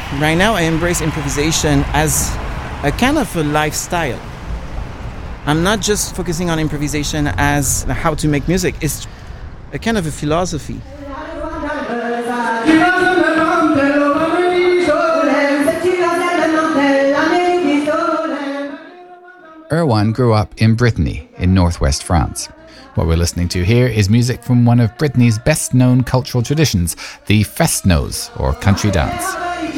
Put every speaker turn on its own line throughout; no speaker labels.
right now I embrace improvisation as a kind of a lifestyle. I'm not just focusing on improvisation as how to make music. It's a kind of a philosophy.
Erwan grew up in Brittany in northwest France. What we're listening to here is music from one of Brittany's best-known cultural traditions, the fest-noz, or country dance.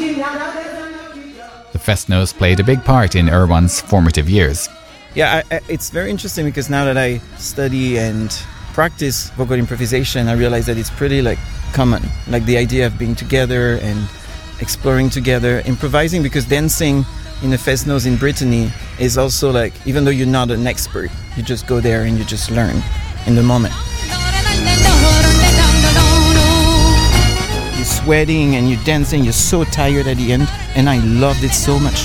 The fest-noz played a big part in Erwan's formative years.
Yeah, it's very interesting because now that I study and practice vocal improvisation, I realize that it's pretty common. Like the idea of being together and exploring together, improvising, because dancing in a fest-noz in Brittany is also even though you're not an expert, you just go there and you just learn in the moment. You're sweating and you're dancing, you're so tired at the end, and I loved it so much.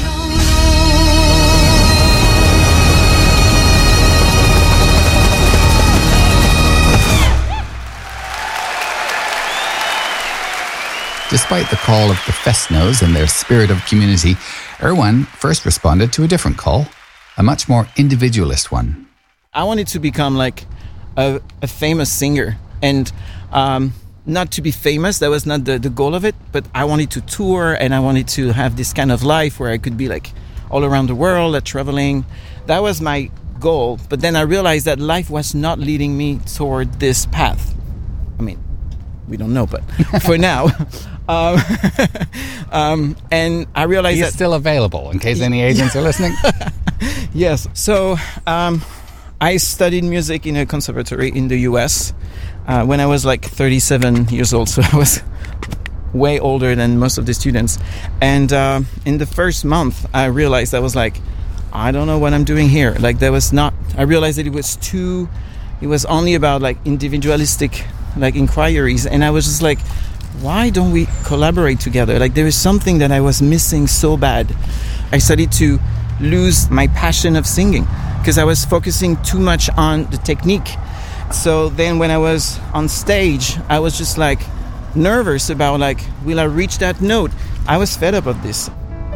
Despite the call of the fest-noz and their spirit of community, Erwan first responded to a different call, a much more individualist one.
I wanted to become a famous singer, and not to be famous, that was not the goal of it, but I wanted to tour and I wanted to have this kind of life where I could be all around the world, traveling. That was my goal, but then I realized that life was not leading me toward this path. I mean, we don't know, but for now. And I realized
He's still available in case any agents are listening.
Yes. So I studied music in a conservatory in the US when I was 37 years old. So I was way older than most of the students. And in the first month, I realized I was I don't know what I'm doing here. I realized that it was only about individualistic inquiries. And I was just why don't we collaborate together? There is something that I was missing so bad. I started to lose my passion of singing because I was focusing too much on the technique. So then when I was on stage, I was just nervous about will I reach that note? I was fed up of this.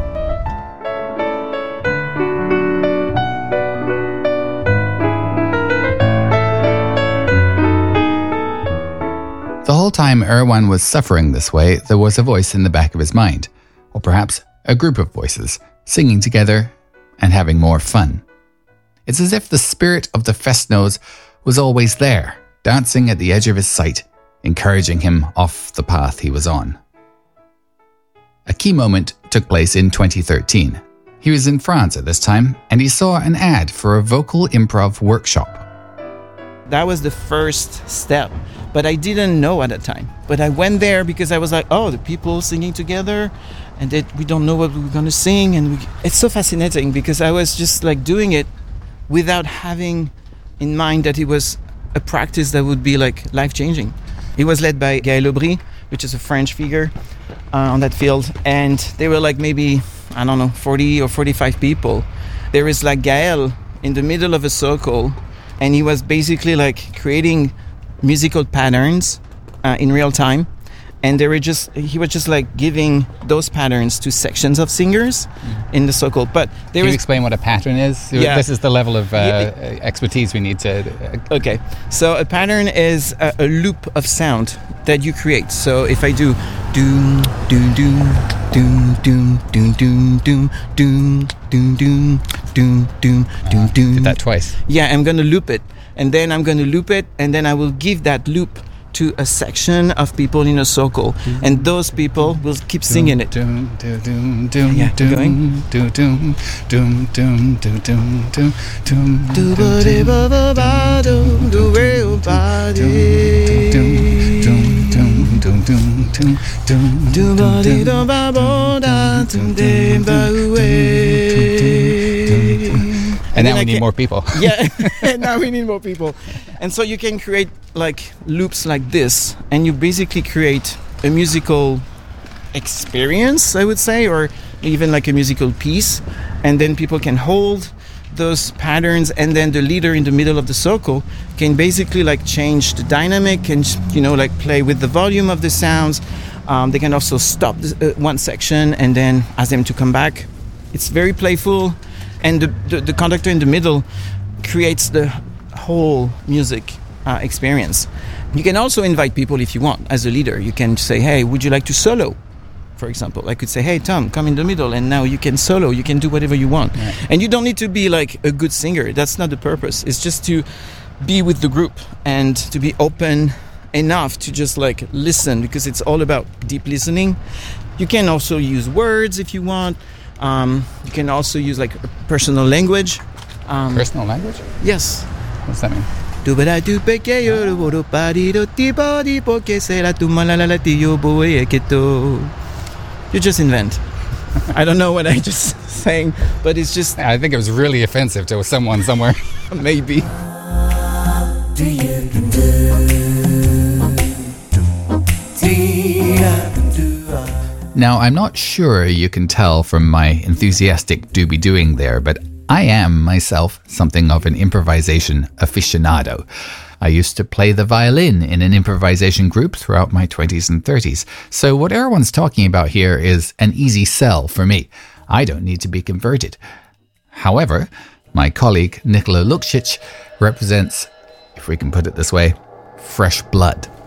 The whole time Erwan was suffering this way, there was a voice in the back of his mind, or perhaps a group of voices, singing together and having more fun. It's as if the spirit of the fest-noz was always there, dancing at the edge of his sight, encouraging him off the path he was on. A key moment took place in 2013. He was in France at this time, and he saw an ad for a vocal improv workshop.
That was the first step, but I didn't know at the time. But I went there because I was the people singing together, and that we don't know what we're going to sing. And it's so fascinating because I was just doing it without having in mind that it was a practice that would be life-changing. It was led by Gaël Aubry, which is a French figure on that field. And they were maybe, 40 or 45 people. There is Gaël in the middle of a circle, and he was basically creating musical patterns in real time, and he was just giving those patterns to sections of singers in the circle. But
Can you explain what a pattern is?
Yeah.
This is the level of expertise we need to.
Okay, so a pattern is a loop of sound that you create. So if I do doom doom doom doom doom doom doom doom doom doom doom doom doom doom doom.
Did that twice.
Yeah, I'm gonna loop it, and then I'm gonna loop it, and then I will give that loop to a section of people in a circle, and those people will keep singing it. Yeah, going.
And now we need more people.
Yeah, now we need more people. And so you can create loops like this, and you basically create a musical experience, I would say, or even a musical piece. And then people can hold those patterns, and then the leader in the middle of the circle can basically like change the dynamic and, you know, like play with the volume of the sounds. They can also stop one section and then ask them to come back. It's very playful, and the conductor in the middle creates the whole music experience. You can also invite people if you want. As a leader, you can say, hey, would you like to solo? For example, I could say, hey, Tom, come in the middle, and now you can solo. You can do whatever you want. Yeah. And you don't need to be like a good singer. That's not the purpose. It's just to be with the group and to be open enough to just like listen, because it's all about deep listening. You can also use words if you want. You can also use like personal language.
Personal language?
Yes.
What's that mean?
You just invent. I don't know what I just saying, but it's just...
I think it was really offensive to someone somewhere.
Maybe.
Now, I'm not sure you can tell from my enthusiastic doobie-doing there, but I am, myself, something of an improvisation aficionado. I used to play the violin in an improvisation group throughout my 20s and 30s. So what everyone's talking about here is an easy sell for me. I don't need to be converted. However, my colleague Nikola Lukšić represents, if we can put it this way, fresh blood.